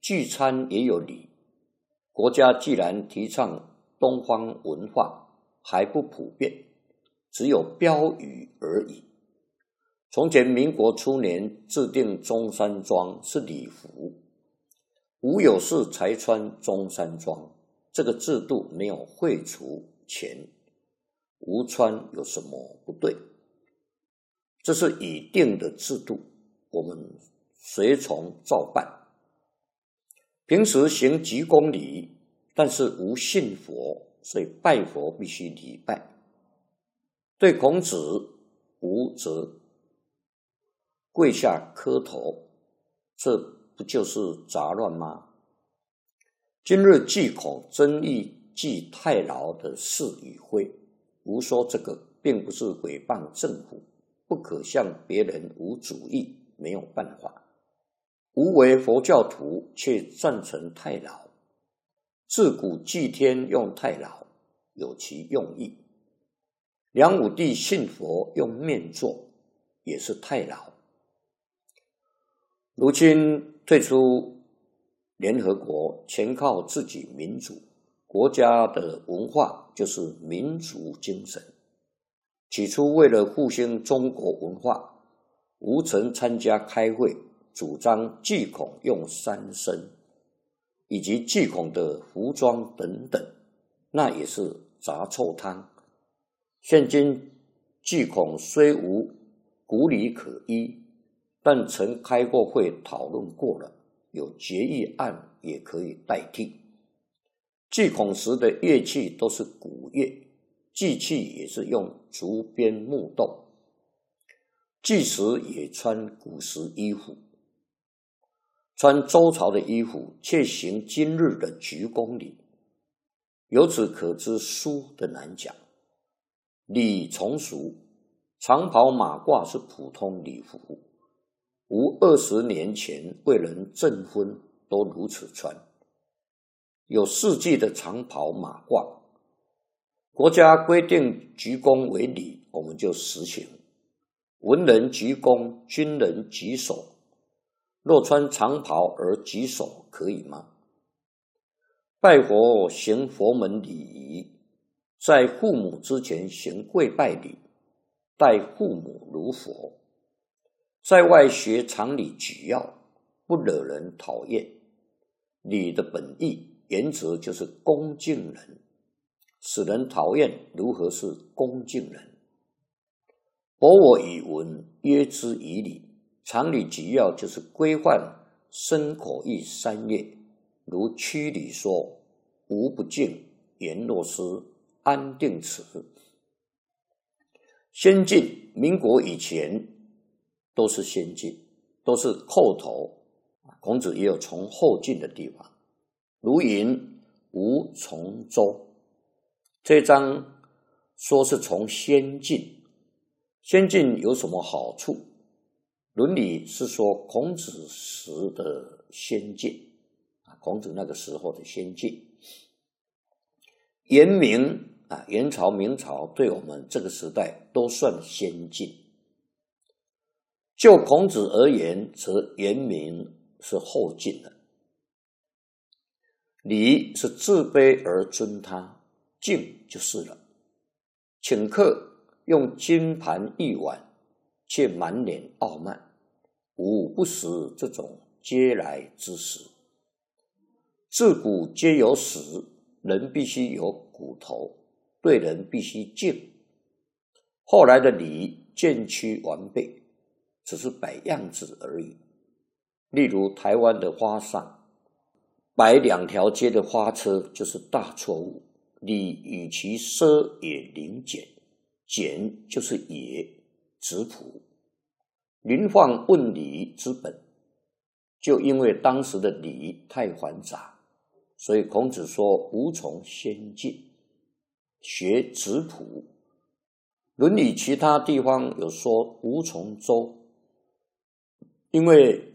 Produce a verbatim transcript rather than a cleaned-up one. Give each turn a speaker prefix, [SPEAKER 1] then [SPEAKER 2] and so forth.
[SPEAKER 1] 聚餐也有礼。国家既然提倡东方文化，还不普遍，只有标语而已。从前民国初年制定中山装是礼服，无有事才穿中山装，这个制度没有废除前，无穿有什么不对？这是已定的制度，我们随从照办。平时行鞠躬礼，但是无信佛，所以拜佛必须礼拜。对孔子无则跪下磕头，这不就是杂乱吗？今日祭孔真意祭太牢的是与非，无说这个并不是诽谤政府，不可向别人无主意，没有办法。无为佛教徒却赞成太牢，自古祭天用太牢，有其用意。梁武帝信佛用面座，也是太牢。如今退出联合国，全靠自己民主，国家的文化就是民族精神。起初为了复兴中国文化，吴曾参加开会，主张祭孔用三牲，以及祭孔的服装等等，那也是杂臭汤。现今祭孔虽无古礼可依，但曾开过会讨论过了，有决议案也可以代替。祭孔时的乐器都是古乐，祭器也是用竹编木豆，祭时也穿古时衣服。穿周朝的衣服，却行今日的鞠躬礼，由此可知书的难讲。礼从俗，长袍马褂是普通礼服，无二十年前为人证婚都如此穿。有世纪的长袍马褂，国家规定鞠躬为礼，我们就实行。文人鞠躬，军人举手，若穿长袍而举手，可以吗？拜佛行佛门礼仪，在父母之前行跪拜礼，待父母如佛。在外学常理举要，不惹人讨厌。礼的本意原则就是恭敬人，使人讨厌如何是恭敬人？博我以文，约之以礼。常理举要就是规范身口意三业，如曲礼说：无不敬，言若失，安定此。先进，民国以前都是先进，都是后头，孔子也有从后进的地方。如云无从周，这章说是从先进。先进有什么好处？伦理是说孔子时的先进，孔子那个时候的先进。元明啊，元朝、明朝对我们这个时代都算先进。就孔子而言，则元明是后进的。礼是自卑而尊他，敬就是了。请客用金盘玉碗，却满脸傲慢，无不食这种嗟来之食。自古皆有死，人必须有骨头，对人必须敬。后来的礼渐趋完备，只是摆样子而已。例如台湾的花上，摆两条街的花车就是大错误。礼与其奢也零简，简就是野质朴。林放问礼之本，就因为当时的礼太繁杂，所以孔子说无从先进，学质朴。伦理其他地方有说无从周，因为